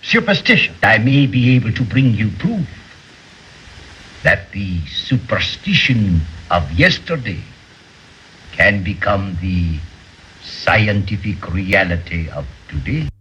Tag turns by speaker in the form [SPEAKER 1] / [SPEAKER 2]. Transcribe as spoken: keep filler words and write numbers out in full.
[SPEAKER 1] Superstition.
[SPEAKER 2] I may be able to bring you proof that the superstition of yesterday can become the scientific reality of today.